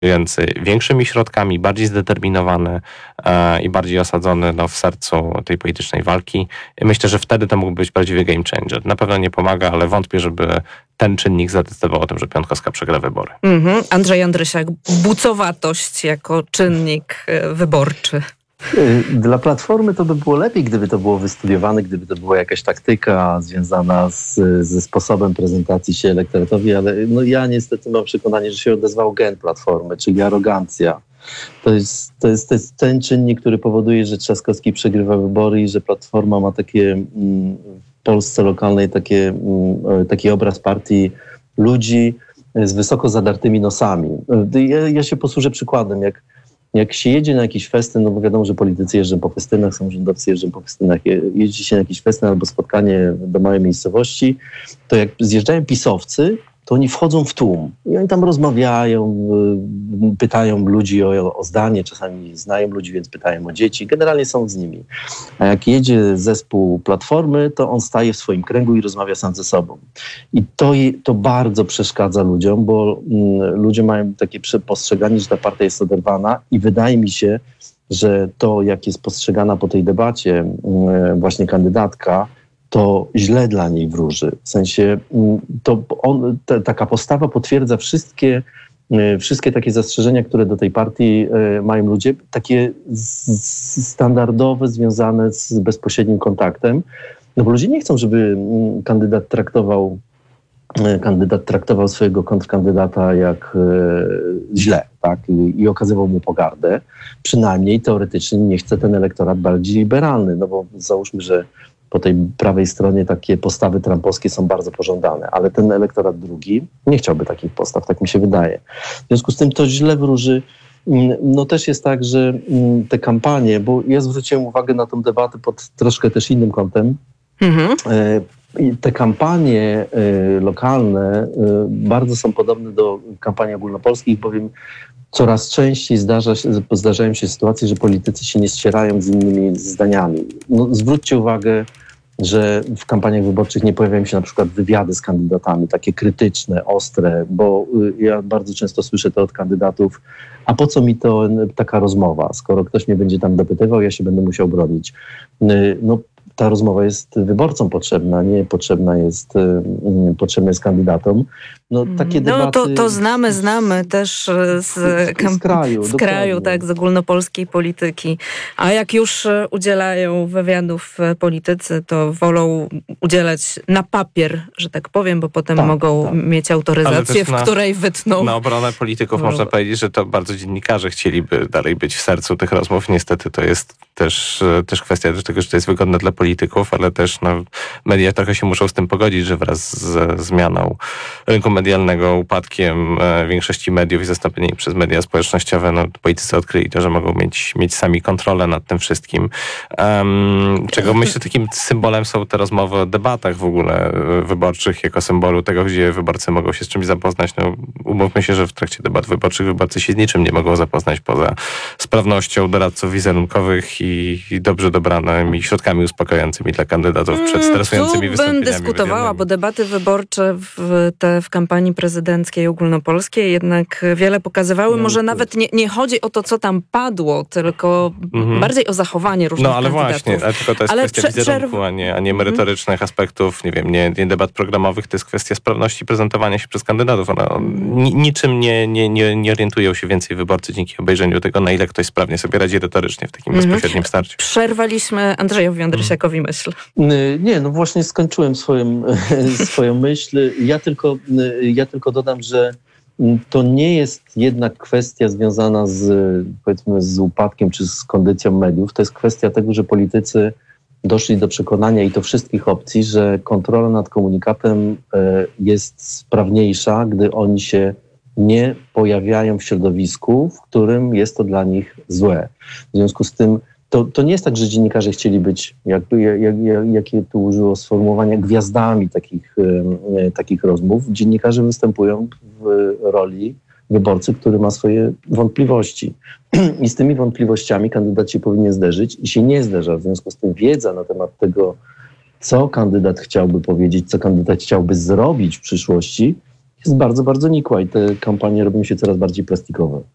większymi środkami, bardziej zdeterminowany i bardziej osadzony w sercu tej politycznej walki. Myślę, że wtedy to mógł być prawdziwy game changer. Na pewno nie pomaga, ale wątpię, żeby ten czynnik zadecydował o tym, że Piontkowska przegra wybory. Andrzej Andrysiak, bucowatość jako czynnik wyborczy. Dla Platformy to by było lepiej, gdyby to było wystudiowane, gdyby to była jakaś taktyka związana ze sposobem prezentacji się elektoratowi, ale ja niestety mam przekonanie, że się odezwał gen Platformy, czyli arogancja. To jest ten czynnik, który powoduje, że Trzaskowski przegrywa wybory i że Platforma ma takie w Polsce lokalnej taki obraz partii ludzi z wysoko zadartymi nosami. Ja się posłużę przykładem, jak się jedzie na jakiś festyn, bo wiadomo, że politycy jeżdżą po festynach, samorządowcy jeżdżą po festynach, jeździ się na jakiś festyn albo spotkanie do małej miejscowości, to jak zjeżdżają pisowcy, to oni wchodzą w tłum i oni tam rozmawiają, pytają ludzi o zdanie, czasami znają ludzi, więc pytają o dzieci, generalnie są z nimi. A jak jedzie zespół Platformy, to on staje w swoim kręgu i rozmawia sam ze sobą. I to bardzo przeszkadza ludziom, bo ludzie mają takie postrzeganie, że ta partia jest oderwana i wydaje mi się, że to, jak jest postrzegana po tej debacie właśnie kandydatka, to źle dla niej wróży. W sensie taka postawa potwierdza wszystkie takie zastrzeżenia, które do tej partii mają ludzie, takie standardowe, związane z bezpośrednim kontaktem. No bo ludzie nie chcą, żeby kandydat traktował swojego kontrkandydata jak źle, tak? I okazywał mu pogardę. Przynajmniej teoretycznie nie chce ten elektorat bardziej liberalny, no bo załóżmy, że po tej prawej stronie takie postawy trumpowskie są bardzo pożądane, ale ten elektorat drugi nie chciałby takich postaw, tak mi się wydaje. W związku z tym to źle wróży. No też jest tak, że te kampanie, bo ja zwróciłem uwagę na tę debatę pod troszkę też innym kątem, te kampanie lokalne bardzo są podobne do kampanii ogólnopolskich, bowiem coraz częściej zdarzają się sytuacje, że politycy się nie ścierają z innymi zdaniami. No, zwróćcie uwagę, że w kampaniach wyborczych nie pojawiają się na przykład wywiady z kandydatami, takie krytyczne, ostre, bo ja bardzo często słyszę to od kandydatów, a po co mi to taka rozmowa, skoro ktoś mnie będzie tam dopytywał, ja się będę musiał bronić. No, ta rozmowa jest wyborcom potrzebna, nie potrzebna jest kandydatom. No, takie debaty... to znamy też z kraju, tak, z ogólnopolskiej polityki. A jak już udzielają wywiadów politycy, to wolą udzielać na papier, że tak powiem, bo potem mogą mieć autoryzację, w której wytną. Na obronę polityków można powiedzieć, że to bardzo dziennikarze chcieliby dalej być w sercu tych rozmów. Niestety to jest też kwestia tego, że to jest wygodne dla polityków, ale też media trochę się muszą z tym pogodzić, że wraz ze zmianą rynku medialnego, upadkiem większości mediów i zastąpieniem przez media społecznościowe, politycy odkryli to, że mogą mieć sami kontrolę nad tym wszystkim. Czego myślę takim symbolem są te rozmowy o debatach w ogóle wyborczych, jako symbolu tego, gdzie wyborcy mogą się z czymś zapoznać. No, umówmy się, że w trakcie debat wyborczych wyborcy się z niczym nie mogą zapoznać poza sprawnością doradców wizerunkowych i dobrze dobranymi środkami uspokajającymi dla kandydatów przed stresującymi wystąpieniami. Bym dyskutowała, bo debaty wyborcze w kampanii prezydenckiej ogólnopolskiej jednak wiele pokazywały. Może nawet nie chodzi o to, co tam padło, tylko bardziej o zachowanie różnych kandydatów. Właśnie, tylko to jest kwestia wizerunku, a nie merytorycznych aspektów, nie debat programowych, to jest kwestia sprawności prezentowania się przez kandydatów. Niczym nie orientują się więcej wyborcy dzięki obejrzeniu tego, na ile ktoś sprawnie sobie radzi retorycznie w takim bezpośrednim starciu. Przerwaliśmy Andrzejowi Andrysiakowi myśl. Nie, właśnie skończyłem swoją myśl. Ja tylko dodam, że to nie jest jednak kwestia związana z upadkiem czy z kondycją mediów. To jest kwestia tego, że politycy doszli do przekonania, i to wszystkich opcji, że kontrola nad komunikatem jest sprawniejsza, gdy oni się nie pojawiają w środowisku, w którym jest to dla nich złe. W związku z tym to nie jest tak, że dziennikarze chcieli być, jakie tu użyło sformułowania, gwiazdami takich rozmów. Dziennikarze występują w roli wyborcy, który ma swoje wątpliwości. I z tymi wątpliwościami kandydat się powinien zderzyć i się nie zderza. W związku z tym wiedza na temat tego, co kandydat chciałby powiedzieć, co kandydat chciałby zrobić w przyszłości, jest bardzo, bardzo nikła i te kampanie robią się coraz bardziej plastikowe.